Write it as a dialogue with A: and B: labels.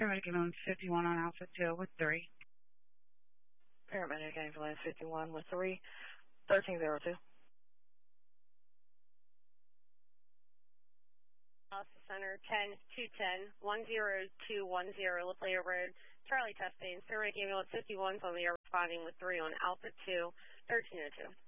A: Paramedic ambulance 51 on Alpha 2 with 3.
B: Paramedic ambulance 51 with 3, 1302.
C: Alpha Center 10-210, 10210, La Plata Road, Charlie testing. Paramedic ambulance 51 is on the air responding with 3 on Alpha 2, 1302.